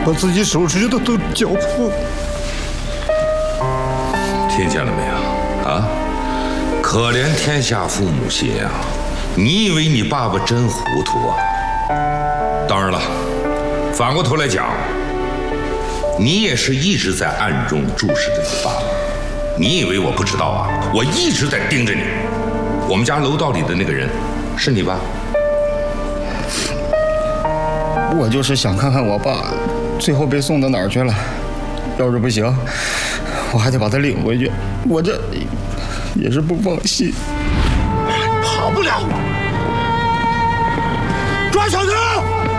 把自己手指头都绞破。 听见了没有？啊，可怜天下父母心啊！你以为你爸爸真糊涂啊？当然了，反过头来讲，你也是一直在暗中注视着你爸爸。你以为我不知道啊？我一直在盯着你。我们家楼道里的那个人，是你吧？ 我就是想看看我爸最后被送到哪儿去了。要是不行，我还得把他领回去。我这也是不放心。 跑不了！抓小子！